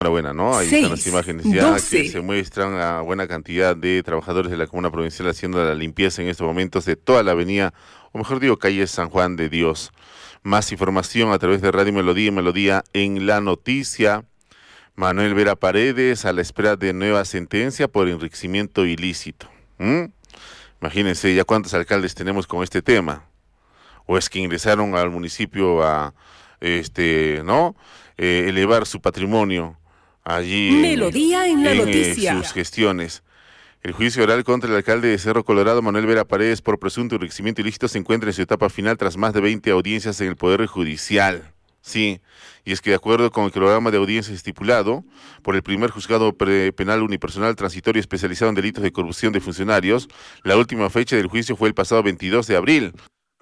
Enhorabuena, ¿no? Ahí están las 6, imágenes ya que 12. se muestran a buena cantidad de trabajadores de la Comuna Provincial haciendo la limpieza en estos momentos de toda la avenida, o mejor digo, calle San Juan de Dios. Más información a través de Radio Melodía y Melodía en la noticia. Manuel Vera Paredes a la espera de nueva sentencia por enriquecimiento ilícito. ¿Mm? Imagínense ya cuántos alcaldes tenemos con este tema. O es que ingresaron al municipio a, ¿no? Elevar su patrimonio allí Melodía en la en noticia. sus gestiones. El juicio oral contra el alcalde de Cerro Colorado, Manuel Vera Paredes, por presunto enriquecimiento ilícito, se encuentra en su etapa final tras más de 20 audiencias en el Poder Judicial. Sí, y es que de acuerdo con el programa de audiencias estipulado por el primer juzgado penal unipersonal transitorio especializado en delitos de corrupción de funcionarios, la última fecha del juicio fue el pasado 22 de abril.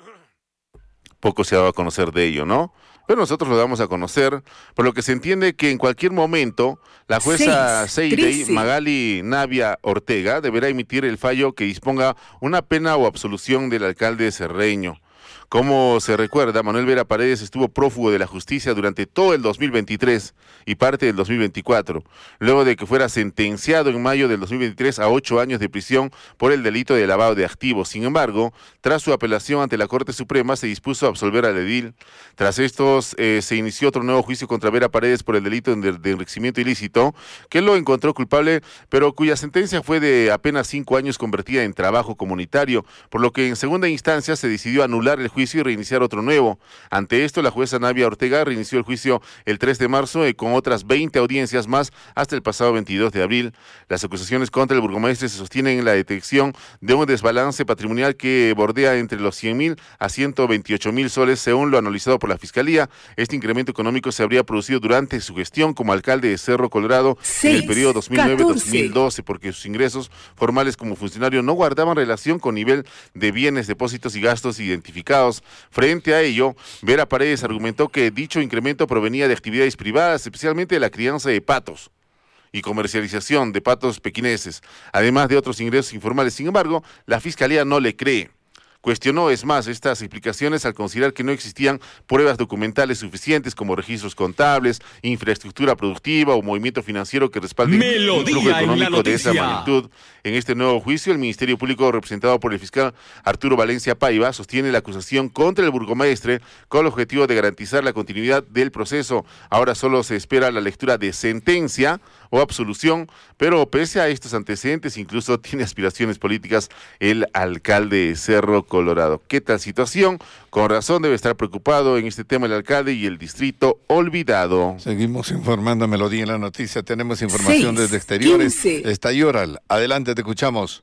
Poco se ha dado a conocer de ello, ¿no? Pero nosotros lo damos a conocer, por lo que se entiende que en cualquier momento la jueza 6, Seidey 13. Magali Navia Ortega deberá emitir el fallo que disponga una pena o absolución del alcalde cerreño. Como se recuerda, Manuel Vera Paredes estuvo prófugo de la justicia durante todo el 2023 y parte del 2024, luego de que fuera sentenciado en mayo del 2023 a 8 años de prisión por el delito de lavado de activos. Sin embargo, tras su apelación ante la Corte Suprema, se dispuso a absolver al edil. Tras estos, se inició otro nuevo juicio contra Vera Paredes por el delito de enriquecimiento ilícito, que lo encontró culpable, pero cuya sentencia fue de apenas 5 años convertida en trabajo comunitario, por lo que en segunda instancia se decidió anular el juicio y reiniciar otro nuevo. Ante esto, la jueza Navia Ortega reinició el juicio el 3 de marzo con otras 20 audiencias más hasta el pasado 22 de abril. Las acusaciones contra el burgomaestre se sostienen en la detección de un desbalance patrimonial que bordea entre los 100.000 a 128.000 soles, según lo analizado por la Fiscalía. Este incremento económico se habría producido durante su gestión como alcalde de Cerro Colorado en el 6, periodo 14. 2009-2012, porque sus ingresos formales como funcionario no guardaban relación con nivel de bienes, depósitos y gastos identificados. Frente a ello, Vera Paredes argumentó que dicho incremento provenía de actividades privadas, especialmente de la crianza de patos y comercialización de patos pequineses, además de otros ingresos informales. Sin embargo, la Fiscalía no le cree. Cuestionó, es más, estas explicaciones al considerar que no existían pruebas documentales suficientes como registros contables, infraestructura productiva o movimiento financiero que respalden un flujo económico de esa magnitud. En este nuevo juicio, el Ministerio Público, representado por el fiscal Arturo Valencia Paiva, sostiene la acusación contra el burgomaestre con el objetivo de garantizar la continuidad del proceso. Ahora solo se espera la lectura de sentencia o absolución, pero pese a estos antecedentes, incluso tiene aspiraciones políticas el alcalde de Cerro Colorado. ¿Qué tal situación? Con razón debe estar preocupado en este tema el alcalde y el distrito olvidado. Seguimos informando a Melodía en la noticia. Tenemos información 6, desde exteriores. 15. Está Yoral. Adelante, te escuchamos.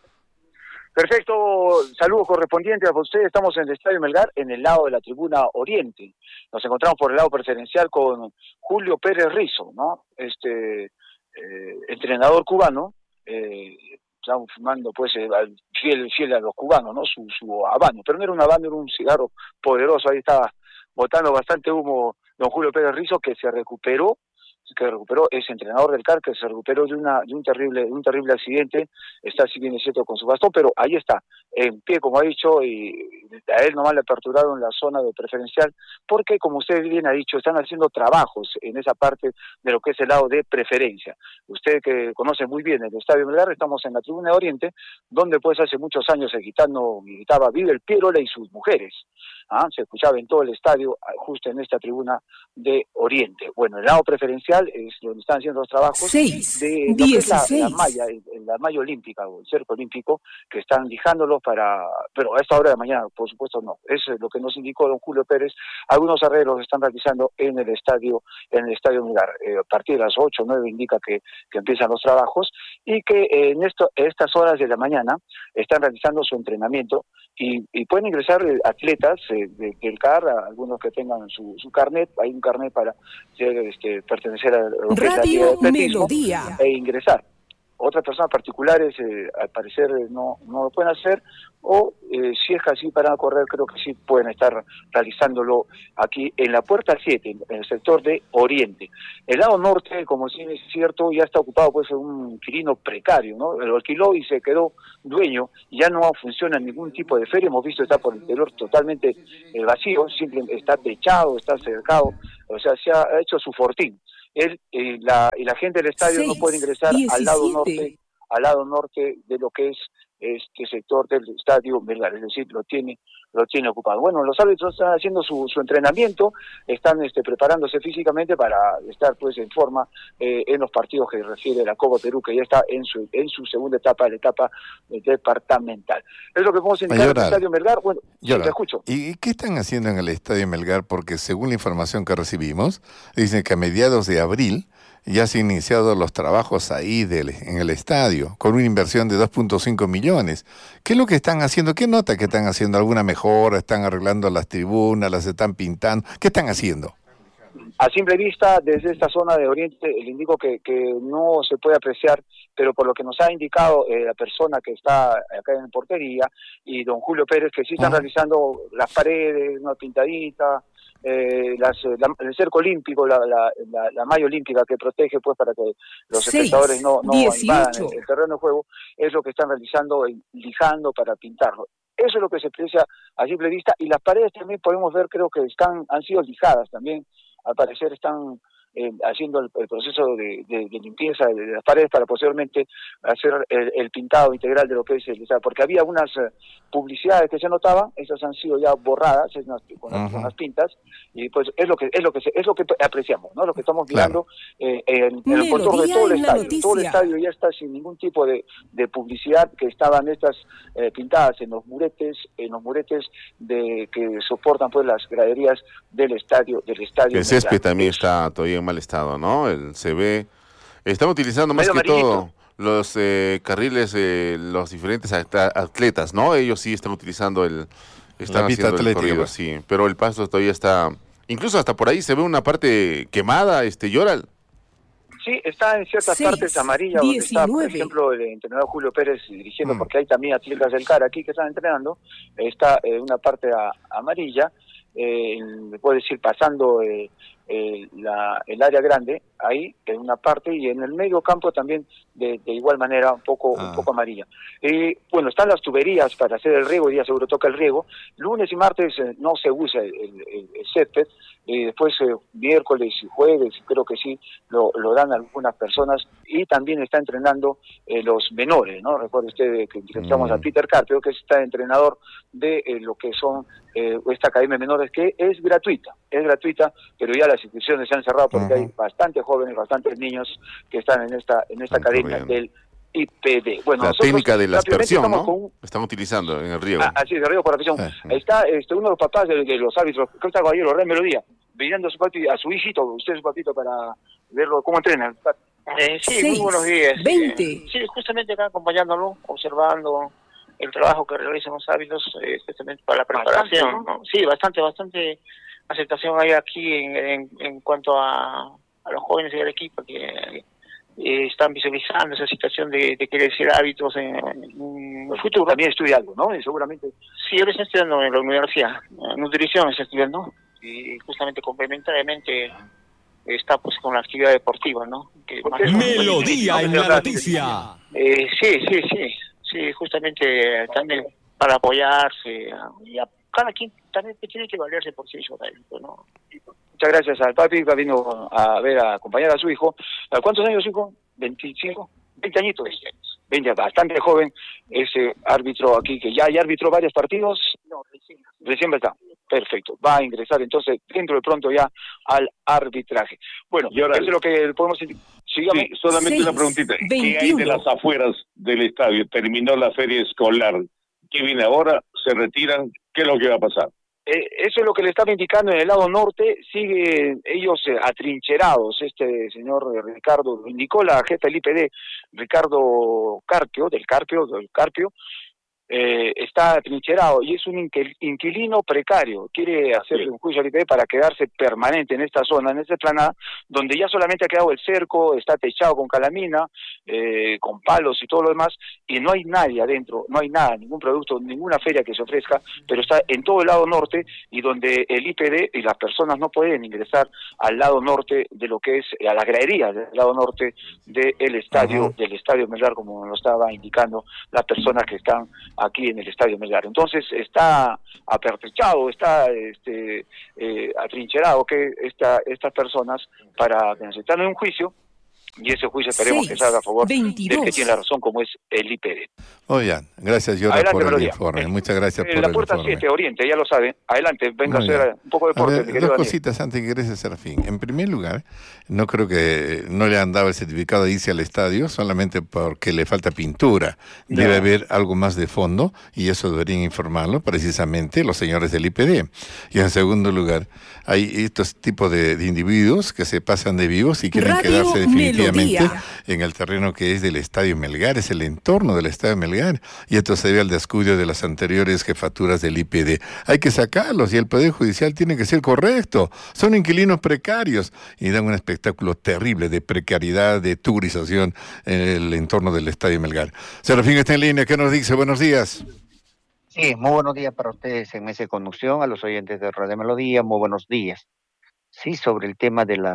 Perfecto, saludos correspondientes a ustedes. Estamos en el Estadio Melgar, en el lado de la tribuna oriente. Nos encontramos por el lado preferencial con Julio Pérez Rizo, ¿no? Entrenador cubano. Estamos fumando, pues, fiel a los cubanos, ¿no? Su habano. Pero no era un habano, era un cigarro poderoso. Ahí estaba botando bastante humo don Julio Pérez Rizo, que recuperó, es entrenador del CAR, que se recuperó de un terrible accidente. Está, si bien es cierto, con su bastón, pero ahí está, en pie, como ha dicho, y a él nomás le aperturaron la zona de preferencial, porque, como usted bien ha dicho, están haciendo trabajos en esa parte de lo que es el lado de preferencia. Usted que conoce muy bien el Estadio Melgar, estamos en la tribuna de Oriente, donde pues hace muchos años gritaba Vive el Pierola y sus mujeres. Se escuchaba en todo el estadio, justo en esta tribuna de Oriente. Bueno, el lado preferencial es donde están haciendo los trabajos 6, de lo que es la 16. malla, la malla olímpica o el cerco olímpico, que están lijándolos pero a esta hora de mañana, por supuesto no. Es lo que nos indicó don Julio Pérez. Algunos arreglos están realizando en el estadio Melgar. A partir de las 8 o 9 indica que empiezan los trabajos y que en estas horas de la mañana están realizando su entrenamiento y pueden ingresar atletas del CAR, algunos que tengan su carnet. Hay un carnet para pertenecer a lo que es la Liga de Radio Atletismo Melodía. e ingresar. Otras personas particulares, al parecer, no lo pueden hacer, o si es así para correr, creo que sí pueden estar realizándolo aquí en la puerta 7, en el sector de Oriente. El lado norte, como sí es cierto, ya está ocupado pues un inquilino precario, ¿no? Lo alquiló y se quedó dueño, ya no funciona ningún tipo de feria. Hemos visto está por el interior totalmente vacío, simplemente está techado, está cercado, o sea, se ha hecho su fortín. y la gente del estadio no puede ingresar al lado norte de lo que es este sector del estadio Melgar, es decir, lo tiene ocupado. Bueno, los árbitros están haciendo su entrenamiento, están preparándose físicamente para estar pues en forma en los partidos que refiere la Copa Perú, que ya está en su segunda etapa, la etapa departamental. Es lo que podemos indicar en el estadio Melgar. Bueno, sí, te escucho. ¿Y qué están haciendo en el estadio Melgar? Porque según la información que recibimos, dicen que a mediados de abril ya se han iniciado los trabajos ahí en el estadio, con una inversión de 2.5 millones. ¿Qué es lo que están haciendo? ¿Qué nota que están haciendo? ¿Alguna mejora? ¿Están arreglando las tribunas? ¿Las están pintando? ¿Qué están haciendo? A simple vista, desde esta zona de Oriente, le indico que no se puede apreciar, pero por lo que nos ha indicado la persona que está acá en portería, y don Julio Pérez, que sí están realizando las paredes, una pintadita, el cerco olímpico, la malla olímpica que protege pues para que los espectadores no invadan el terreno de juego, es lo que están realizando, lijando para pintarlo. Eso es lo que se aprecia a simple vista, y las paredes también podemos ver, creo que han sido lijadas también, al parecer están haciendo el proceso de limpieza de las paredes para posteriormente hacer el pintado integral de lo que es porque había unas publicidades que se notaban, esas han sido ya borradas con las pintas, y pues es lo que apreciamos, ¿no? Lo que estamos mirando en el contorno de todo el estadio. Todo el estadio ya está sin ningún tipo de publicidad, que estaban estas pintadas en los muretes que soportan pues las graderías del estadio. El césped también está todavía en mal estado, ¿no? Se ve, están utilizando más que todo los carriles, los diferentes atletas, ¿no? Ellos sí están utilizando están haciendo el corrido, sí, pero el pasto todavía está, incluso hasta por ahí se ve una parte quemada, Yoral. Sí, está en ciertas partes amarillas, donde está, por ejemplo, el entrenador Julio Pérez dirigiendo, porque hay también atletas del CAR aquí que están entrenando, está una parte amarilla, puedo decir, pasando el área grande, ahí en una parte, y en el medio campo también de igual manera un poco amarilla. Bueno, están las tuberías para hacer el riego, hoy día seguro toca el riego. Lunes y martes no se usa el césped, después miércoles y jueves creo que sí lo dan algunas personas, y también está entrenando los menores, ¿no? Recuerde usted que entrevistamos a Peter Carpio, que está entrenador de lo que son esta academia de menores, que es gratuita, pero ya las inscripciones se han cerrado porque hay bastantes jóvenes, bastantes niños que están en esta academia del IPD. Bueno, la técnica de la aspersión, ¿no? Están utilizando en el riego. Así es, el riego por afición. Está uno de los papás de los árbitros, creo que está Caballero, Rey Melodía, pidiendo a su hijito, usted su papito, para verlo cómo entrena. Sí, muy buenos días. 20. Sí, justamente acá acompañándolo, observando el trabajo que realizan los árbitros, especialmente para la preparación. Bastante, ¿no? Sí, bastante aceptación hay aquí en cuanto a los jóvenes del equipo que están visualizando esa situación de querer ser árbitros en el futuro. También estudia algo, ¿no? Seguramente. Sí, él está estudiando en la universidad, nutrición está estudiando, y justamente complementariamente está pues con la actividad deportiva, ¿no? Melodía en la noticia. Sí, justamente también para apoyarse, y a cada quien también tiene que valerse por sí mismo, ¿no? Muchas gracias al papi que vino a acompañar a su hijo. ¿A cuántos años, hijo? ¿25? 20 añitos. 20, bastante joven, ese árbitro aquí, que ya arbitró varios partidos. No, recién está. Perfecto, va a ingresar entonces dentro de pronto ya al arbitraje. Bueno, eso es lo que podemos... Sígame. Sí, solamente una preguntita. 21. ¿Qué hay de las afueras del estadio? Terminó la feria escolar. ¿Qué viene ahora? ¿Se retiran? ¿Qué es lo que va a pasar? Eso es lo que le estaba indicando en el lado norte. Siguen ellos atrincherados. Este señor Ricardo, lo indicó la jefa del IPD, Ricardo Carpio, del Carpio, está atrincherado y es un inquilino precario. Quiere hacerle un juicio al IPD para quedarse permanente en esta zona, en esta explanada, donde ya solamente ha quedado el cerco, está techado con calamina, con palos y todo lo demás, y no hay nadie adentro, no hay nada, ningún producto, ninguna feria que se ofrezca, pero está en todo el lado norte, y donde el IPD y las personas no pueden ingresar al lado norte de lo que es, a la gradería del lado norte del estadio Melgar, como nos estaba indicando las personas que están aquí en el Estadio Melgar. Entonces está apertrechado, está atrincherado que estas personas para que están en un juicio, y ese juicio esperemos que salga a favor del que tiene la razón, como es el IPD. Oigan, gracias, Yora, por el informe. Muchas gracias por el informe. La puerta 7, Oriente, ya lo sabe. Adelante, venga a hacer un poco de deporte. Dos cositas antes que gracias, Serafín. En primer lugar, no creo que no le han dado el certificado de irse al estadio solamente porque le falta pintura. Debe haber algo más de fondo y eso deberían informarlo precisamente los señores del IPD. Y en segundo lugar, hay estos tipos de individuos que se pasan de vivos y quieren quedarse definitivamente en el terreno que es del Estadio Melgar, es el entorno del Estadio Melgar, y esto se debe al descuido de las anteriores jefaturas del IPD. Hay que sacarlos y el Poder Judicial tiene que ser correcto. Son inquilinos precarios y dan un espectáculo terrible de precariedad, de turización en el entorno del Estadio Melgar. Serafín está en línea, ¿qué nos dice? Buenos días. Sí, muy buenos días para ustedes en Mesa de Conducción, a los oyentes de Radio Melodía, muy buenos días. Sí, sobre el tema de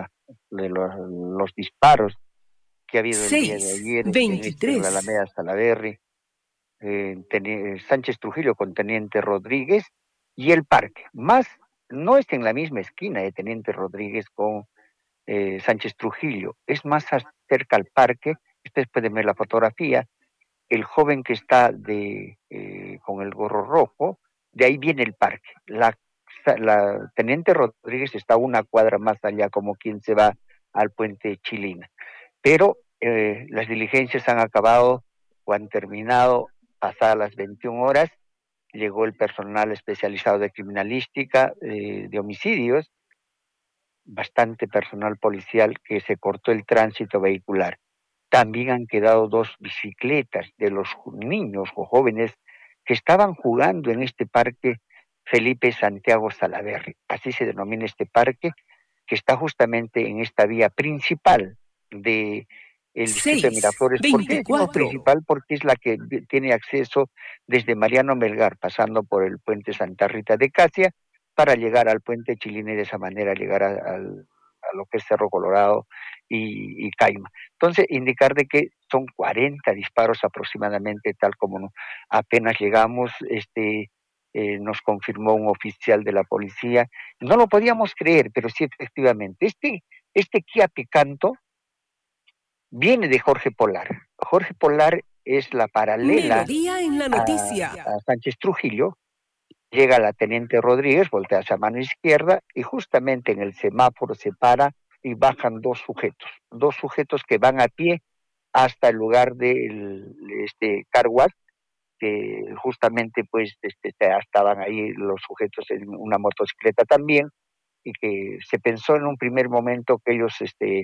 los disparos que ha habido el día de ayer en la Alameda Salaberry, Sánchez Trujillo con Teniente Rodríguez y el parque. Más, no está en la misma esquina de Teniente Rodríguez con Sánchez Trujillo, es más cerca al parque. Ustedes pueden ver la fotografía, el joven que está con el gorro rojo, de ahí viene el parque. La Teniente Rodríguez está una cuadra más allá, como quien se va al puente Chilina. Pero las diligencias han acabado o han terminado pasadas las 21 horas. Llegó el personal especializado de criminalística, de homicidios, bastante personal policial que se cortó el tránsito vehicular. También han quedado 2 bicicletas de los niños o jóvenes que estaban jugando en este parque Felipe Santiago Salaverry. Así se denomina este parque, que está justamente en esta vía principal de el distrito de Miraflores. ¿Por qué decimos principal? Porque es la que tiene acceso desde Mariano Melgar, pasando por el puente Santa Rita de Casia, para llegar al puente Chilina y de esa manera llegar a lo que es Cerro Colorado y Caima. Entonces, indicar de que son 40 disparos aproximadamente, tal como apenas llegamos, nos confirmó un oficial de la policía. No lo podíamos creer, pero sí, efectivamente. Este Kia Picanto viene de Jorge Polar. Jorge Polar es la paralela en la noticia. A Sánchez Trujillo. Llega la Teniente Rodríguez, voltea hacia mano izquierda y justamente en el semáforo se para y bajan 2 sujetos que van a pie hasta el lugar del car wash, que justamente pues estaban ahí los sujetos en una motocicleta también, y que se pensó en un primer momento que ellos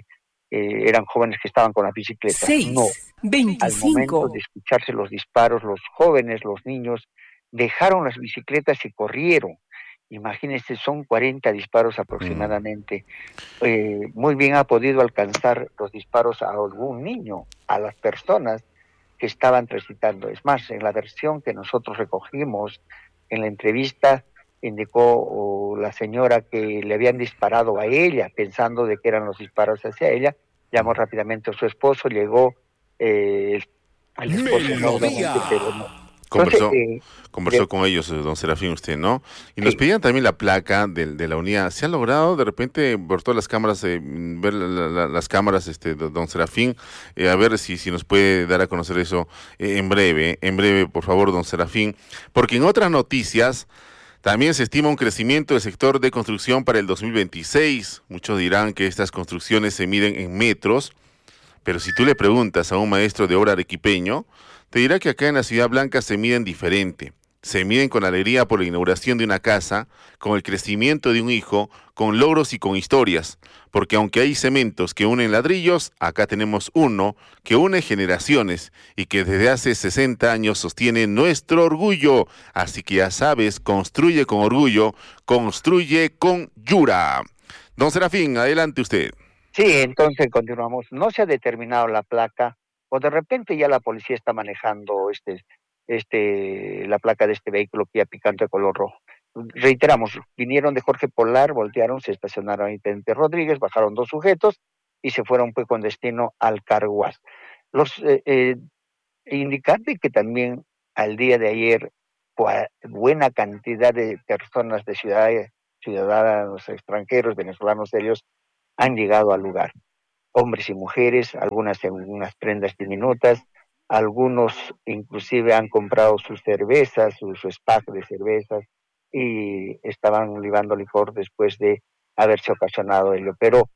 eran jóvenes que estaban con las bicicletas. No, 25. Al momento de escucharse los disparos, los jóvenes, los niños, dejaron las bicicletas y corrieron. Imagínense, son 40 disparos aproximadamente. Muy bien ha podido alcanzar los disparos a algún niño, a las personas que estaban transitando. Es más, en la versión que nosotros recogimos en la entrevista, indicó la señora que le habían disparado a ella, pensando de que eran los disparos hacia ella. Llamó rápidamente a su esposo, llegó el esposo, pero no. Conversó con ellos, don Serafín, usted, ¿no? Y nos pedían también la placa de la unidad. ¿Se ha logrado de repente por todas las cámaras, ver las cámaras, don Serafín? A ver si nos puede dar a conocer eso en breve, por favor, don Serafín. Porque en otras noticias también se estima un crecimiento del sector de construcción para el 2026. Muchos dirán que estas construcciones se miden en metros, pero si tú le preguntas a un maestro de obra arequipeño, te dirá que acá en la Ciudad Blanca se miden diferente. Se miden con alegría por la inauguración de una casa, con el crecimiento de un hijo, con logros y con historias. Porque aunque hay cementos que unen ladrillos, acá tenemos uno que une generaciones y que desde hace 60 años sostiene nuestro orgullo. Así que ya sabes, construye con orgullo, construye con Yura. Don Serafín, adelante usted. Sí, entonces continuamos. No se ha determinado la placa, o de repente ya la policía está manejando la placa de este vehículo Kia Picanto de color rojo. Reiteramos, vinieron de Jorge Polar, voltearon, se estacionaron ahí Teniente Rodríguez, bajaron 2 sujetos y se fueron pues con destino al car wash. Indicar de que también al día de ayer, buena cantidad de personas de ciudadanos extranjeros, venezolanos serios, han llegado al lugar. Hombres y mujeres, algunas en unas prendas diminutas, algunos inclusive han comprado sus cervezas, su pack de cervezas, y estaban libando licor después de haberse ocasionado ello. Pero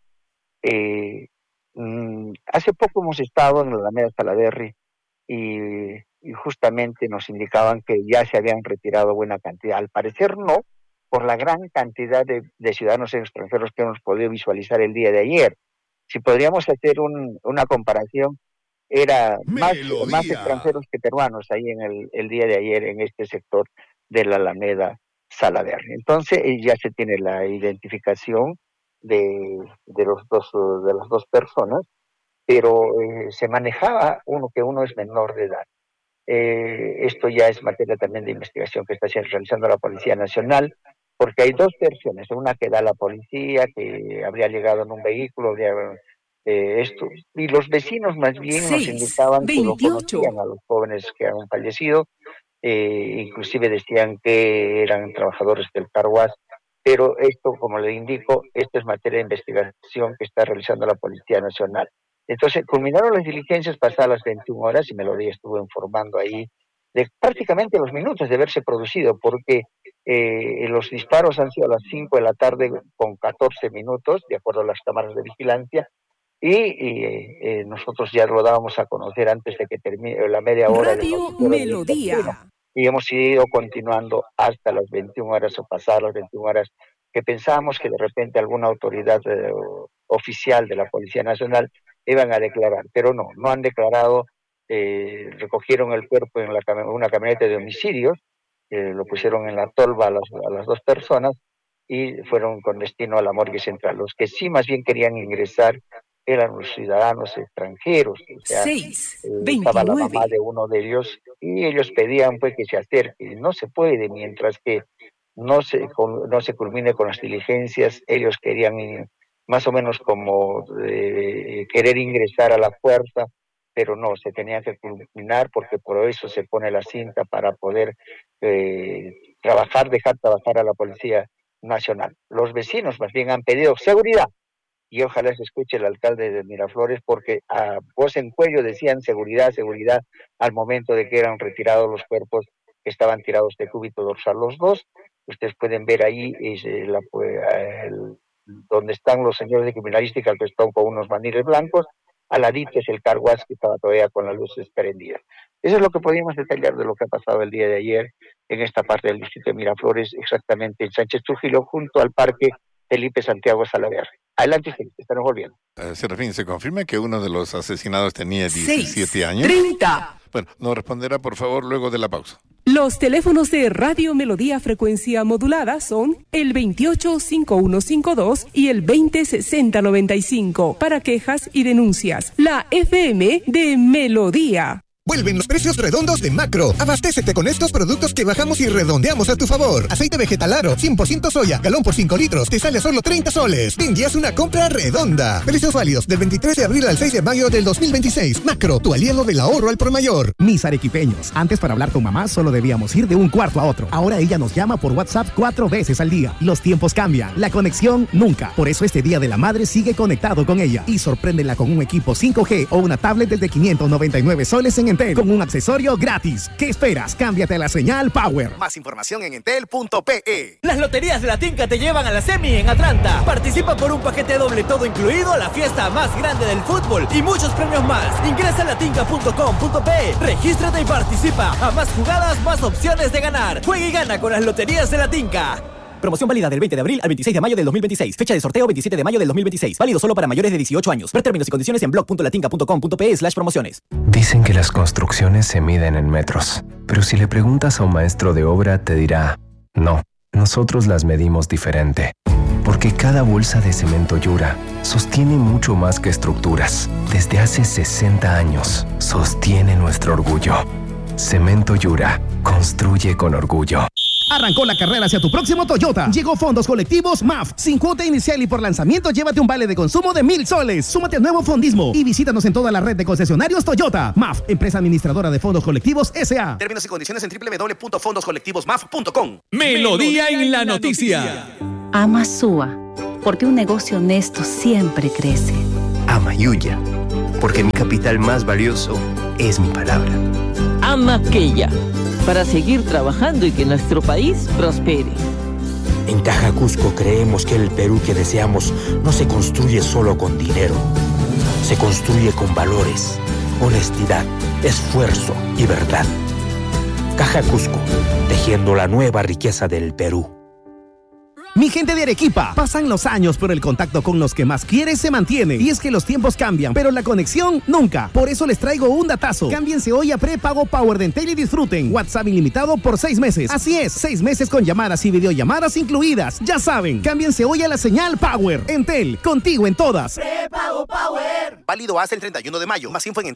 hace poco hemos estado en la Alameda Salaverry y justamente nos indicaban que ya se habían retirado buena cantidad. Al parecer no, por la gran cantidad de ciudadanos extranjeros que hemos podido visualizar el día de ayer. Si podríamos hacer una comparación, era más extranjeros que peruanos ahí en el día de ayer en este sector de la Alameda Salaverry. Entonces ya se tiene la identificación de las dos personas, pero se manejaba que uno es menor de edad. Esto ya es materia también de investigación que está realizando la Policía Nacional, porque hay dos versiones, una que da la policía, que habría llegado en un vehículo, y los vecinos más bien nos indicaban que lo conocían a los jóvenes que han fallecido, inclusive decían que eran trabajadores del Car Wash, pero esto, como le indico, esto es materia de investigación que está realizando la Policía Nacional. Entonces, culminaron las diligencias pasadas las 21 horas y Melodía estuvo informando ahí de prácticamente los minutos de haberse producido, porque los disparos han sido a las 5 de la tarde con 14 minutos, de acuerdo a las cámaras de vigilancia, y nosotros ya lo dábamos a conocer antes de que termine la media hora. Radio Melodía. Y hemos ido continuando hasta las 21 horas o pasadas las 21 horas, que pensábamos que de repente alguna autoridad oficial de la Policía Nacional iban a declarar, pero no han declarado. Recogieron el cuerpo en una camioneta de homicidios, lo pusieron en la tolva a las dos personas y fueron con destino a la morgue central. Los que sí más bien querían ingresar eran los ciudadanos extranjeros, o sea, estaba la mamá de uno de ellos y ellos pedían pues que se acerque. No se puede mientras que no se culmine con las diligencias. Ellos querían más o menos como querer ingresar a la fuerza, pero no, se tenía que culminar porque por eso se pone la cinta para poder dejar trabajar a la Policía Nacional. Los vecinos más bien han pedido seguridad y ojalá se escuche el alcalde de Miraflores, porque a voz en cuello decían seguridad al momento de que eran retirados los cuerpos que estaban tirados de cúbito dorsal los dos. Ustedes pueden ver ahí donde están los señores de criminalística, que están con unos maniles blancos. Al ladito es el Car Wash que estaba todavía con las luces prendidas. Eso es lo que podíamos detallar de lo que ha pasado el día de ayer en esta parte del distrito de Miraflores, exactamente en Sánchez Trujillo, junto al Parque Felipe Santiago Salaverry. Adelante, estamos volviendo. Serafín, ¿se confirma que uno de los asesinados tenía 17 años? 30. Bueno, nos responderá por favor luego de la pausa. Los teléfonos de Radio Melodía frecuencia modulada son el 285152 y el 206095 para quejas y denuncias. La FM de Melodía. Vuelven los precios redondos de Macro. Abastécete con estos productos que bajamos y redondeamos a tu favor. Aceite vegetal Aro, 100% soya, galón por 5 litros, te sale a solo 30 soles. Te envías una compra redonda. Precios válidos del 23 de abril al 6 de mayo del 2026. Macro, tu aliado del ahorro al por mayor. Mis arequipeños, antes para hablar con mamá solo debíamos ir de un cuarto a otro. Ahora ella nos llama por WhatsApp 4 veces al día. Los tiempos cambian, la conexión nunca. Por eso este Día de la Madre sigue conectado con ella y sorpréndela con un equipo 5G o una tablet desde 599 soles en Entel con un accesorio gratis. ¿Qué esperas? Cámbiate a la señal Power. Más información en entel.pe. Las loterías de la Tinca te llevan a la semi en Atlanta. Participa por un paquete doble todo incluido a la fiesta más grande del fútbol y muchos premios más. Ingresa a latinca.com.pe, regístrate y participa. A más jugadas, más opciones de ganar. Juega y gana con las loterías de la Tinca. Promoción válida del 20 de abril al 26 de mayo del 2026. Fecha de sorteo 27 de mayo del 2026. Válido solo para mayores de 18 años. Ver términos y condiciones en blog.latinca.com.pe/promociones. Dicen que las construcciones se miden en metros. Pero si le preguntas a un maestro de obra, te dirá: no, nosotros las medimos diferente. Porque cada bolsa de cemento Yura sostiene mucho más que estructuras. Desde hace 60 años, sostiene nuestro orgullo. Cemento Yura. Construye con orgullo. Arrancó la carrera hacia tu próximo Toyota. Llegó Fondos Colectivos MAF. Sin cuota inicial y por lanzamiento, llévate un vale de consumo de 1,000 soles. Súmate al nuevo fondismo y visítanos en toda la red de concesionarios Toyota. MAF, empresa administradora de Fondos Colectivos S.A. Términos y condiciones en www.fondoscolectivosmaf.com. Melodía en la noticia. Ama Sua, porque un negocio honesto siempre crece. Ama Yuya, porque mi capital más valioso es mi palabra. Ama Quella, para seguir trabajando y que nuestro país prospere. En Caja Cusco creemos que el Perú que deseamos no se construye solo con dinero. Se construye con valores, honestidad, esfuerzo y verdad. Caja Cusco, tejiendo la nueva riqueza del Perú. Mi gente de Arequipa, pasan los años, pero el contacto con los que más quieres se mantiene. Y es que los tiempos cambian, pero la conexión nunca. Por eso les traigo un datazo. Cámbiense hoy a prepago Power de Entel y disfruten WhatsApp ilimitado por 6 meses. Así es, 6 meses con llamadas y videollamadas incluidas. Ya saben, cámbiense hoy a la señal Power. Entel, contigo en todas. Prepago Power. Válido hasta el 31 de mayo. Más info en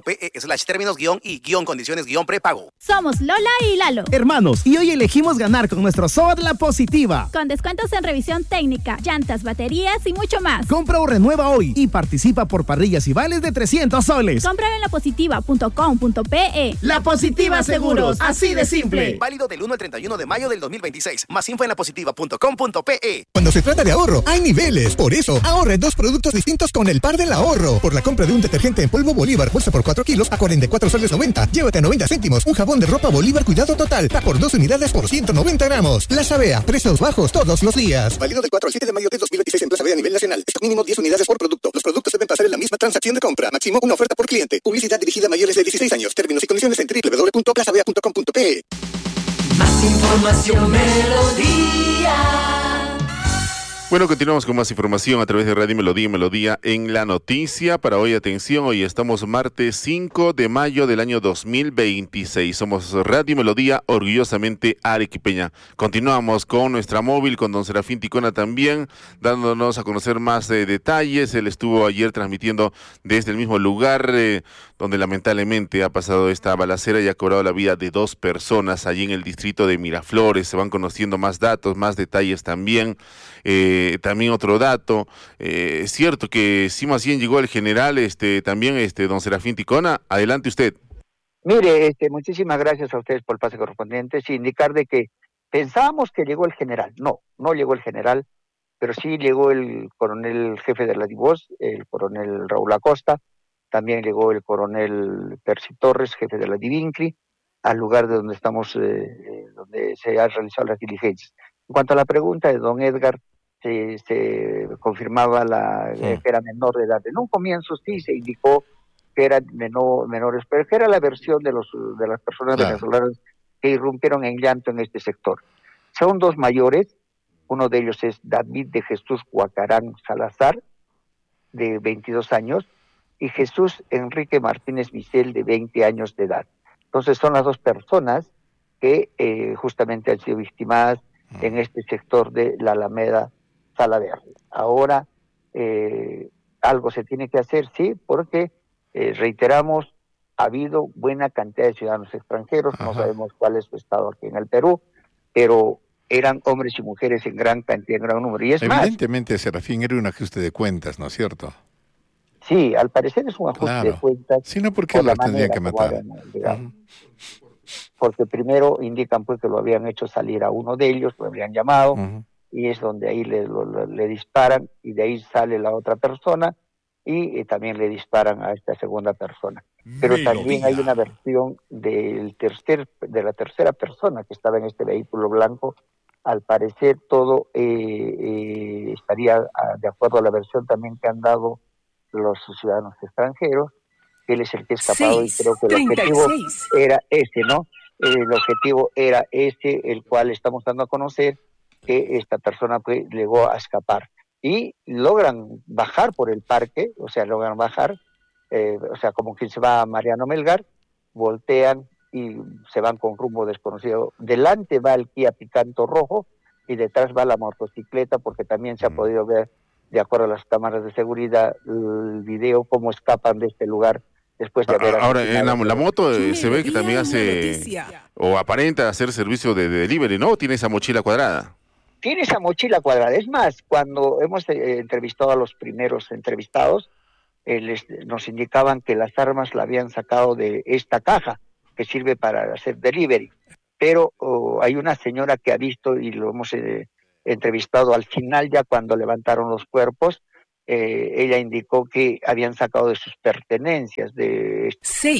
entel.pe/términos-y-condiciones-prepago. Somos Lola y Lalo, hermanos, y hoy elegimos ganar con nuestro SOAT La Positiva. con descuentos en revisión técnica, llantas, baterías y mucho más. Compra o renueva hoy y participa por parrillas y vales de 300 soles. Cómpralo en lapositiva.com.pe. La Positiva Seguros, así de simple. Válido del 1 al 31 de mayo del 2026. Más info en lapositiva.com.pe. Cuando se trata de ahorro, hay niveles. Por eso, ahorre 2 productos distintos con el par del ahorro. Por la compra de un detergente en polvo Bolívar, bolsa por 4 kilos, a 44 soles 90. Llévate a 90 céntimos. Un jabón de ropa Bolívar Cuidado Total, por 2 unidades por 190 gramos. Plaza Bea, precios bajos todos los días. Válido del 4 al 7 de mayo de 2026 en Plaza Bea a nivel nacional. Stock mínimo 10 unidades por producto. Los productos deben pasar en la misma transacción de compra. Máximo una oferta por cliente. Publicidad dirigida a mayores de 16 años. Términos y condiciones en www.plazabea.com.pe. Más información, Melodía. Bueno, continuamos con más información a través de Radio Melodía, Melodía en la noticia. Para hoy, atención, hoy estamos martes 5 de mayo del año 2026. Somos Radio Melodía, orgullosamente arequipeña. Continuamos con nuestra móvil, con don Serafín Ticona también, dándonos a conocer más detalles. Él estuvo ayer transmitiendo desde el mismo lugar donde lamentablemente ha pasado esta balacera y ha cobrado la vida de 2 personas allí en el distrito de Miraflores. Se van conociendo más datos, más detalles también. También otro dato, es cierto que sí, más bien llegó el general, también don Serafín Ticona. Adelante usted. Mire, muchísimas gracias a ustedes por el pase correspondiente. Sí, indicar de que pensábamos que llegó el general. No llegó el general, pero sí llegó el coronel jefe de la DIVOS, el coronel Raúl Acosta. También llegó el coronel Percy Torres, jefe de la DIVINCRI, al lugar de donde estamos, donde se han realizado las diligencias. En cuanto a la pregunta de don Edgar, se confirmaba que era menor de edad. En un comienzo sí se indicó que eran menores, pero que era la versión de las personas venezolanas que irrumpieron en llanto en este sector. Son 2 mayores, uno de ellos es David de Jesús Huacarán Salazar, de 22 años, y Jesús Enrique Martínez Vicel, de 20 años de edad. Entonces son las 2 personas que justamente han sido victimadas en este sector de la Alameda Salaverde. Ahora algo se tiene que hacer, sí, porque reiteramos, ha habido buena cantidad de ciudadanos extranjeros. No sabemos cuál es su estado aquí en el Perú, pero eran hombres y mujeres en gran cantidad, en gran número. Y es evidentemente, Serafín, era un ajuste de cuentas, ¿no es cierto? Sí, al parecer es un ajuste de cuentas. Si no, ¿por qué los tendrían que matar? Porque primero indican pues que lo habían hecho salir a uno de ellos, lo habían llamado, y es donde ahí le disparan, y de ahí sale la otra persona, y también le disparan a esta segunda persona. Pero también hay una versión de la tercera persona que estaba en este vehículo blanco. Al parecer todo estaría de acuerdo a la versión también que han dado los ciudadanos extranjeros, que él es el que ha escapado, y creo que el objetivo era ese, ¿no? El objetivo era ese, el cual estamos dando a conocer, que esta persona pues llegó a escapar. Y logran bajar por el parque, logran bajar, como quien se va a Mariano Melgar, voltean y se van con rumbo desconocido. Delante va el Kia Picanto rojo y detrás va la motocicleta, porque también se ha podido ver, de acuerdo a las cámaras de seguridad, el video, cómo escapan de este lugar después de haber... Ahora, en la moto se ve que también hace, o aparenta hacer servicio de delivery, ¿no? Tiene esa mochila cuadrada. Tiene esa mochila cuadrada. Es más, cuando hemos entrevistado a los primeros entrevistados, nos indicaban que las armas la habían sacado de esta caja que sirve para hacer delivery. Pero hay una señora que ha visto, y lo hemos entrevistado al final ya cuando levantaron los cuerpos, ella indicó que habían sacado de sus pertenencias de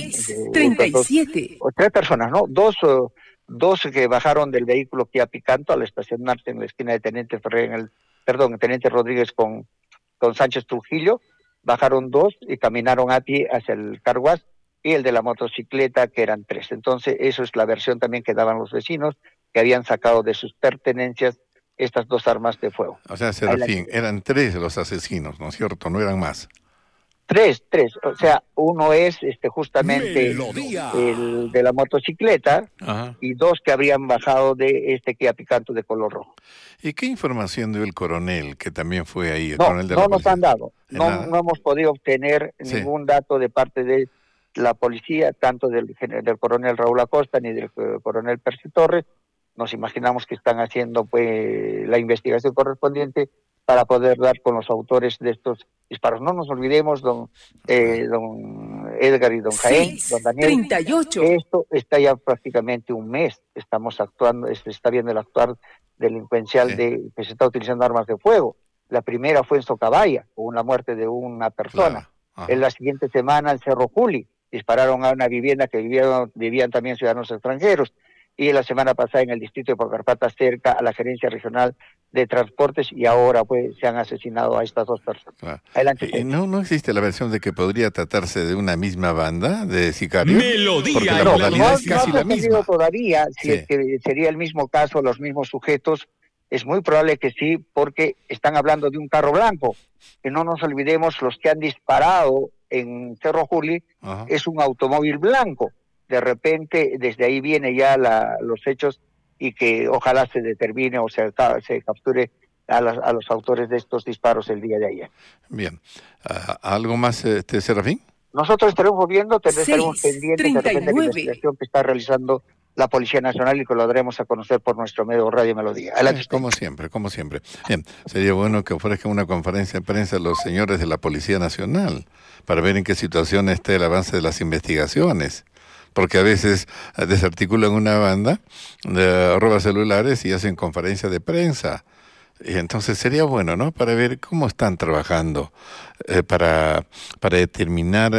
6:37. Tres personas, ¿no? Dos que bajaron del vehículo Kia Picanto al estacionarse en la esquina de Teniente Teniente Rodríguez con Sánchez Trujillo. Bajaron dos y caminaron a pie hacia el car wash, y el de la motocicleta, que eran tres. Entonces, eso es la versión también que daban los vecinos, que habían sacado de sus pertenencias estas dos armas de fuego. O sea, Serafín, eran tres los asesinos, ¿no es cierto? No eran más. Tres. O sea, uno es justamente el de la motocicleta. Ajá. Y dos que habrían bajado de este Kia Picanto de color rojo. ¿Y qué información dio el coronel, que también fue ahí? No nos han dado. No hemos podido obtener ningún dato de parte de la policía, tanto del coronel Raúl Acosta ni del coronel Percy Torres. Nos imaginamos que están haciendo pues la investigación correspondiente para poder dar con los autores de estos disparos. No nos olvidemos, don Edgar y don Jaén, don Daniel, 38. Esto está ya prácticamente un mes. Estamos actuando, se está viendo el actuar delincuencial que se está utilizando armas de fuego. La primera fue en Socabaya, con la muerte de una persona. En la siguiente semana en Cerro Juli dispararon a una vivienda que vivían también ciudadanos extranjeros. Y la semana pasada en el distrito de Pacarpata, cerca a la Gerencia Regional de Transportes, y ahora pues se han asesinado a estas dos personas. Adelante. ¿No existe la versión de que podría tratarse de una misma banda de sicarios? Melodía. Porque la modalidad es casi la misma. Todavía, si es que sería el mismo caso, los mismos sujetos, es muy probable que sí, porque están hablando de un carro blanco. Que no nos olvidemos, los que han disparado en Cerro Juli es un automóvil blanco. De repente, desde ahí viene ya los hechos, y que ojalá se determine o se capture a los autores de estos disparos el día de ayer. Bien. ¿Algo más, Serafín? Nosotros estaremos viendo, estaremos pendientes de repente de la investigación que está realizando la Policía Nacional, y que lo daremos a conocer por nuestro medio Radio Melodía. Como siempre. Bien, sería bueno que ofrezcan una conferencia de prensa a los señores de la Policía Nacional para ver en qué situación está el avance de las investigaciones. Porque a veces desarticulan una banda, roban celulares y hacen conferencia de prensa. Y entonces sería bueno, ¿no?, para ver cómo están trabajando para determinar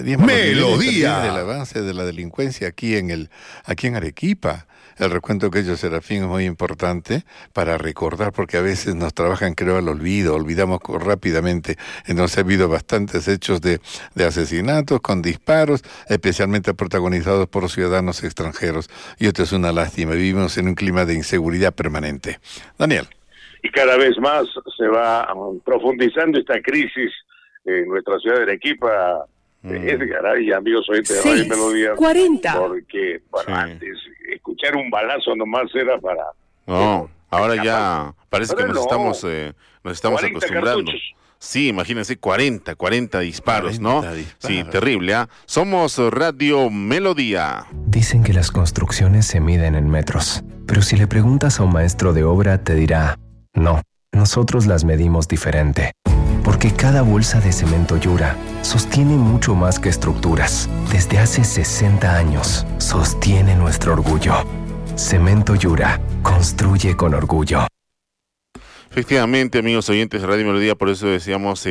Melodía el avance de la delincuencia aquí en Arequipa. El recuento que ellos, Serafín, es muy importante para recordar, porque a veces nos trabajan, creo, al olvido, olvidamos rápidamente. Entonces ha habido bastantes hechos de asesinatos con disparos, especialmente protagonizados por ciudadanos extranjeros. Y esto es una lástima, vivimos en un clima de inseguridad permanente. Daniel. Y cada vez más se va profundizando esta crisis en nuestra ciudad de Arequipa. Edgar y amigos oyentes de Radio Melodía, 40. Porque antes escuchar un balazo nomás era para... No, ahora ya parece que nos estamos acostumbrando. Cartuchos. Sí, imagínense, 40 disparos, 40 ¿no? Disparos. Sí, terrible, ¿ah? Somos Radio Melodía. Dicen que las construcciones se miden en metros, pero si le preguntas a un maestro de obra te dirá, no, nosotros las medimos diferente. Porque cada bolsa de cemento Yura sostiene mucho más que estructuras. Desde hace 60 años, sostiene nuestro orgullo. Cemento Yura, construye con orgullo. Efectivamente, amigos oyentes de Radio Melodía, por eso decíamos,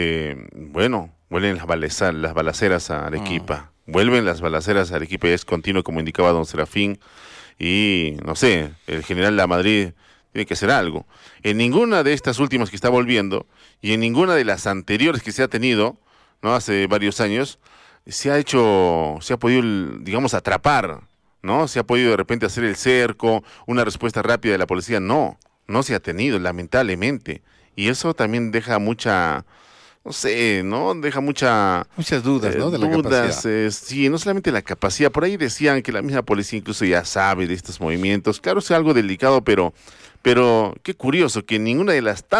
vuelven las balaceras a Arequipa. Vuelven las balaceras a Arequipa, y es continuo, como indicaba don Serafín. Y, no sé, el general Lamadrid tiene que hacer algo. En ninguna de estas últimas que está volviendo, y en ninguna de las anteriores que se ha tenido, ¿no?, hace varios años, se ha podido, digamos, atrapar, ¿no? Se ha podido de repente hacer el cerco, una respuesta rápida de la policía. No se ha tenido, lamentablemente. Y eso también deja mucha, no sé, ¿no? Deja muchas dudas, ¿no? De la capacidad. Sí, no solamente la capacidad. Por ahí decían que la misma policía incluso ya sabe de estos movimientos. Claro, es algo delicado, pero qué curioso que en ninguna de las tantas balaceras siquiera un motociclista o alguien ha podido capturarlos. ¿No? Sería bueno que ofrezcan una conferencia de prensa a los señores de la Policía Nacional para ver en qué situación está el avance de las investigaciones. Melodía.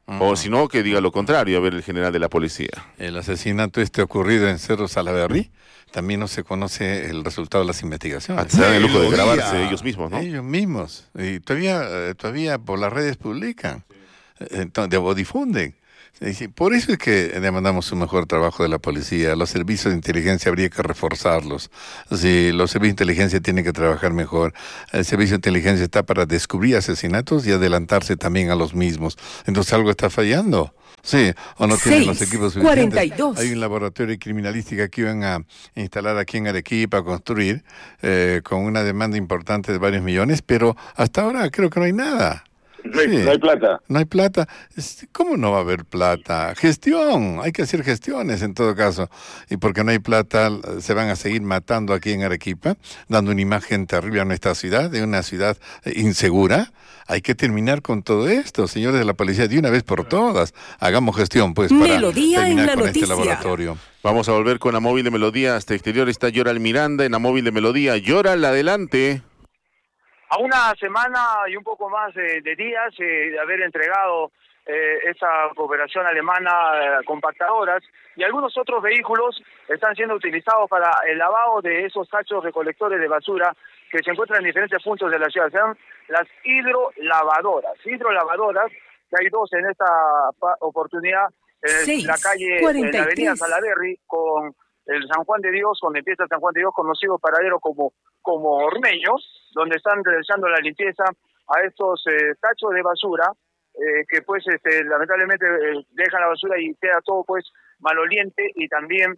O si no, que diga lo contrario, a ver, el general de la policía. El asesinato ocurrido en Cerro Salaverry, también no se conoce el resultado de las investigaciones. Se dan el lujo de grabarse ellos mismos, ¿no? Ellos mismos. Y todavía por las redes publican, o difunden. Por eso es que demandamos un mejor trabajo de la policía. Los servicios de inteligencia habría que reforzarlos. Sí, los servicios de inteligencia tienen que trabajar mejor. El servicio de inteligencia está para descubrir asesinatos y adelantarse también a los mismos. Entonces algo está fallando. Sí, o no tienen los equipos suficientes. 42. Hay un laboratorio de criminalística que iban a instalar aquí en Arequipa, a construir, con una demanda importante de varios millones, pero hasta ahora creo que no hay nada. No hay plata. No hay plata. ¿Cómo no va a haber plata? Gestión. Hay que hacer gestiones en todo caso. Y porque no hay plata, se van a seguir matando aquí en Arequipa, dando una imagen terrible a nuestra ciudad, de una ciudad insegura. Hay que terminar con todo esto, señores de la policía, de una vez por todas. Hagamos gestión, pues, para terminar con este laboratorio. Vamos a volver con la móvil de Melodía. Hasta exterior está Yoral Miranda en la móvil de Melodía. Yoral, adelante. A una semana y un poco más de días de haber entregado esta cooperación alemana compactadoras y algunos otros vehículos están siendo utilizados para el lavado de esos tachos recolectores de basura que se encuentran en diferentes puntos de la ciudad. Sean las hidrolavadoras, que hay dos en esta oportunidad en la calle, 43. En la avenida Salaverry con el San Juan de Dios, donde empieza San Juan de Dios, conocido paradero como Ormeño, donde están realizando la limpieza a estos tachos de basura, que pues lamentablemente dejan la basura y queda todo pues maloliente y también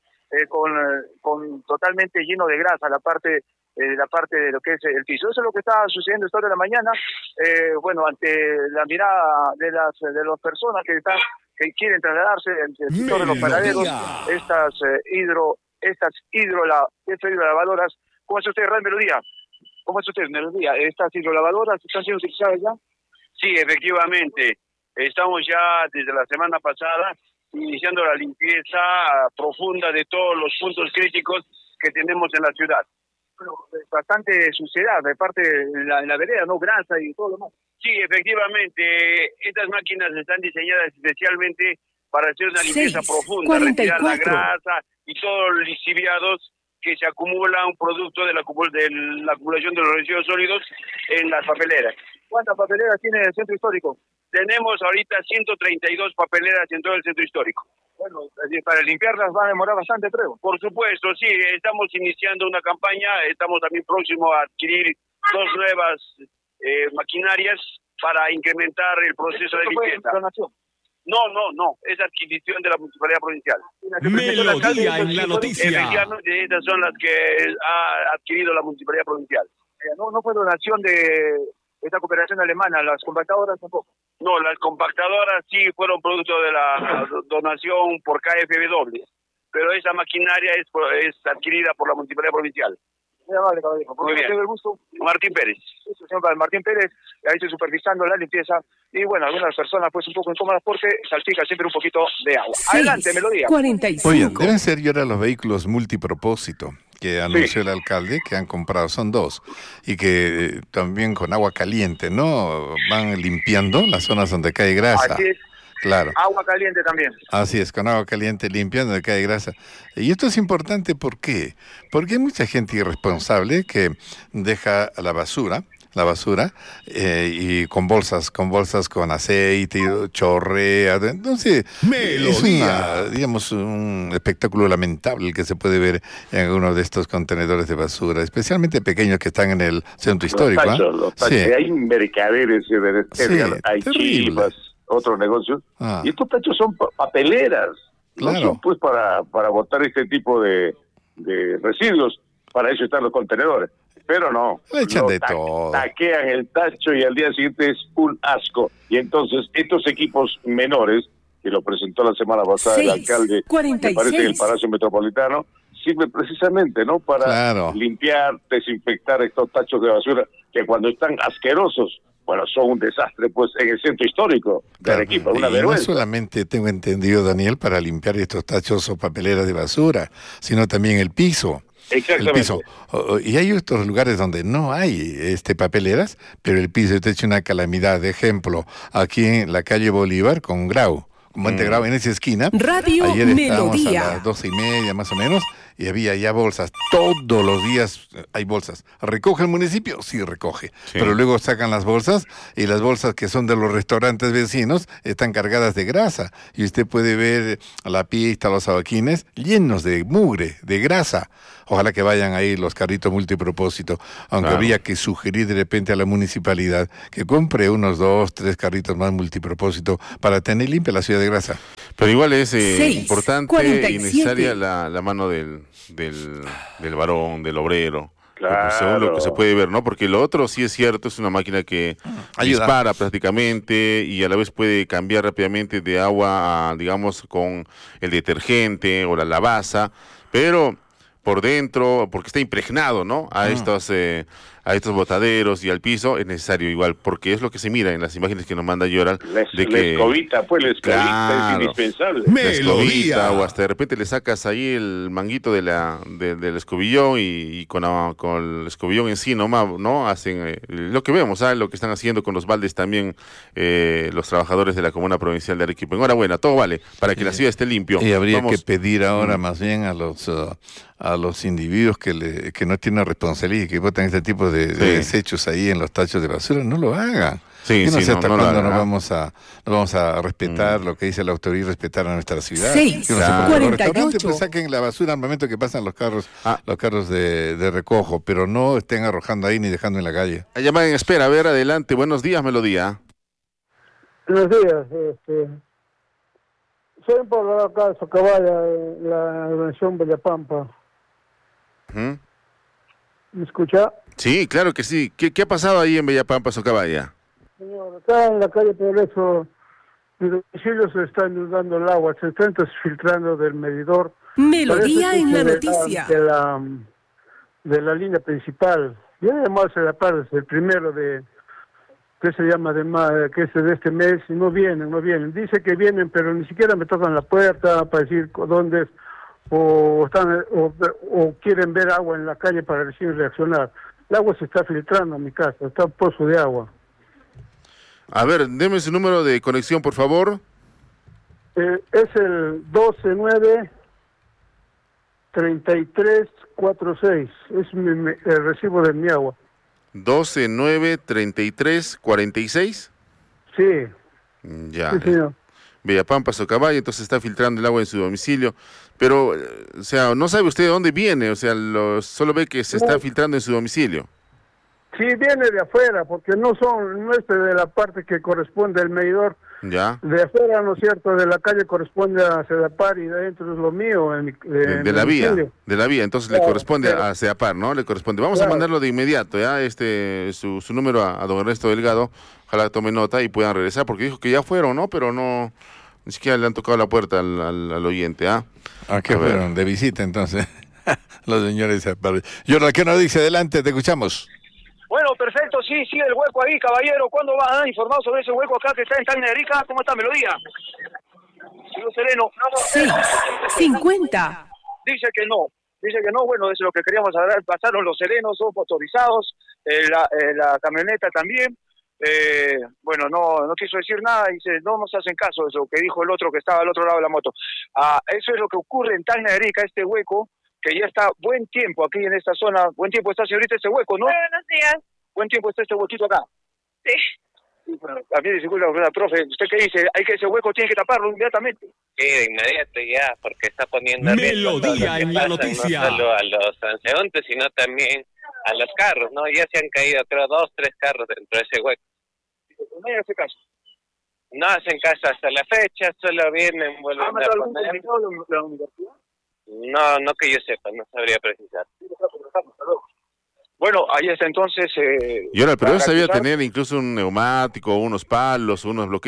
con totalmente lleno de grasa la parte de lo que es el piso. Eso es lo que está sucediendo esta hora de la mañana, ante la mirada de las personas que quieren trasladarse en el sector de los paraderos, estas hidrolavadoras. ¿Cómo es usted, Ray Melodía? ¿Cómo es usted, Melodía? ¿Estas hidrolavadoras están siendo utilizadas ya? Sí, efectivamente. Estamos ya desde la semana pasada iniciando la limpieza profunda de todos los puntos críticos que tenemos en la ciudad. Bueno, bastante suciedad de parte de la vereda, ¿no? Grasa y todo lo demás. Sí, efectivamente. Estas máquinas están diseñadas especialmente para hacer una limpieza profunda, 44. retirar la grasa y todos los lixiviados que se acumulan producto de la acumulación de los residuos sólidos en las papeleras. ¿Cuántas papeleras tiene el centro histórico? Tenemos ahorita 132 papeleras en todo el centro histórico. Bueno, para limpiarlas va a demorar bastante, creo. Por supuesto, sí, estamos iniciando una campaña, estamos también próximos a adquirir 2 nuevas maquinarias para incrementar el proceso de limpieza. No, es adquisición de la Municipalidad Provincial. Melodía en la noticia. Efectivamente, estas son las que ha adquirido la Municipalidad Provincial. No fue donación de esta cooperación alemana, las compactadoras tampoco. No, las compactadoras sí fueron producto de la donación por KfW, pero esa maquinaria es adquirida por la Municipalidad Provincial. Muy amable, caballero. Muy bien. El gusto. Martín Pérez. Eso, señor Martín Pérez, ahí estoy supervisando la limpieza. Y bueno, algunas personas pues un poco incómodas porque salpica siempre un poquito de agua. Adelante, Melodía. 45. Oye, deben ser ya los vehículos multipropósito que anunció el alcalde, que han comprado, son 2, y que también con agua caliente, ¿no? Van limpiando las zonas donde cae grasa. Así es. Claro. Agua caliente también. Así es, con agua caliente limpiando donde cae grasa. Y esto es importante, ¿por qué? Porque hay mucha gente irresponsable que deja la basura y con bolsas con aceite, chorrea. Entonces, es un espectáculo lamentable que se puede ver en algunos de estos contenedores de basura, especialmente pequeños que están en el centro histórico. Los tachos, Sí. Hay mercaderes, hay chivas, otros negocios, y estos tachos son papeleras, no son pues para botar este tipo de residuos. Para eso están los contenedores. Pero no, le echan de todo. Taquean el tacho y al día siguiente es un asco. Y entonces estos equipos menores, que lo presentó la semana pasada el alcalde, 46. me parece en el Palacio Metropolitano, sirve precisamente para limpiar, desinfectar estos tachos de basura que cuando están asquerosos, son un desastre pues en el centro histórico de Arequipa, una vergüenza. No solamente tengo entendido, Daniel, para limpiar estos tachos o papeleras de basura, sino también el piso. el piso. Y hay otros lugares donde no hay papeleras, pero el piso está hecho una calamidad. De ejemplo, aquí en la calle Bolívar con Grau, Monte Grau, en esa esquina. Radio ayer estábamos Melodía. a las 12:30 más o menos, y había ya bolsas. Todos los días hay bolsas. ¿Recoge el municipio? Sí, recoge. Sí. Pero luego sacan las bolsas, y las bolsas que son de los restaurantes vecinos están cargadas de grasa. Y usted puede ver la pista, los adoquines llenos de mugre, de grasa. Ojalá que vayan ahí los carritos multipropósito, aunque habría que sugerir de repente a la municipalidad que compre unos 2, 3 carritos más multipropósito para tener limpia la ciudad de grasa. Pero igual es importante y necesaria la mano del varón, del obrero. Claro. Según lo que se puede ver, ¿no? Porque lo otro sí es cierto, es una máquina que dispara prácticamente y a la vez puede cambiar rápidamente de agua a, digamos, con el detergente o la lavaza, pero por dentro, porque está impregnado, ¿no? A estos botaderos y al piso, es necesario igual, porque es lo que se mira en las imágenes que nos manda Yoral. La escobita, pues la escobita es indispensable. La escobita, o hasta de repente le sacas ahí el manguito del escobillón y con el escobillón en sí ¿no? Hacen lo que vemos, lo que están haciendo con los baldes también los trabajadores de la Comuna Provincial de Arequipa. Enhorabuena, todo vale, para que la ciudad esté limpio. Y habría que pedir ahora más bien a los individuos que no tienen responsabilidad y que botan este tipo de desechos ahí en los tachos de basura, no lo hagan. Yo no sé hasta cuándo nos vamos a respetar lo que dice la autoridad y respetar a nuestra ciudad. Los restaurantes pues saquen la basura al momento que pasan los carros de recojo, pero no estén arrojando ahí ni dejando en la calle. A llamar en espera, a ver, adelante. Buenos días, Melodía. Buenos días. Soy un poblador acá de Socabaya, la organización Bellapampa. ¿Me escucha? Sí, claro que sí. ¿Qué ha pasado ahí en Bellapampa, Socabaya? Señor, acá en la calle Progreso, mis domicilios se está inundando el agua, se está filtrando del medidor. Melodía en la noticia. De la línea principal. Yo he llamado a la par desde el primero de este mes y no vienen. Dice que vienen, pero ni siquiera me tocan la puerta para decir dónde es. O quieren ver agua en la calle para recién reaccionar. El agua se está filtrando a mi casa, está un pozo de agua. A ver, deme su número de conexión, por favor. Es el 129-3346, es el recibo de mi agua. 129-3346. Sí. Ya. Sí, señor. Bellapampa, Socabaya, entonces está filtrando el agua en su domicilio. Pero, o sea, no sabe usted de dónde viene, o sea, solo ve que se está filtrando en su domicilio. Sí, viene de afuera, porque no es de la parte que corresponde al medidor. Ya. De afuera, ¿no es cierto? De la calle corresponde a Sedapar y de adentro es lo mío. De la vía, entonces le corresponde a Sedapar, ¿no? Le corresponde. Vamos a mandarlo de inmediato, ¿ya? Su número a don Ernesto Delgado, ojalá tome nota y puedan regresar, porque dijo que ya fueron, ¿no? Pero no, ni siquiera le han tocado la puerta al oyente, ¿ah? ¿A qué fueron? De visita, entonces. Los señores. Yorda, ¿qué nos dice? Adelante, te escuchamos. Bueno, perfecto, sí, el hueco ahí, caballero. ¿Cuándo va a informar sobre ese hueco acá que está en Tacna de Arica? ¿Cómo está, Melodía? Señor Sereno. 50. Dice que no, bueno, es lo que queríamos saber. Pasaron los serenos, son motorizados, la camioneta también. Bueno, no quiso decir nada, dice, no nos hacen caso de eso que dijo el otro que estaba al otro lado de la moto. Eso es lo que ocurre en Tacna de Arica, este hueco, que ya está buen tiempo aquí en esta zona. Buen tiempo está, señorita, este hueco, ¿no? Buenos días. Buen tiempo está este huequito acá. Sí. Bueno, a mí disculpa, profe, ¿usted qué dice? Ese hueco tiene que taparlo inmediatamente. Sí, de inmediato ya, porque está poniendo Melodía en la noticia. No solo a los transeúntes, sino también a los carros, ¿no? Ya se han caído, creo, 2, 3 carros dentro de ese hueco. No hace caso. No hacen caso hasta la fecha, solo vienen, vuelven a poner. ¿La universidad? No que yo sepa, no sabría precisar. Bueno, ahí está entonces. Y ahora, pero yo sabía tener incluso un neumático, unos palos, unos bloqueos.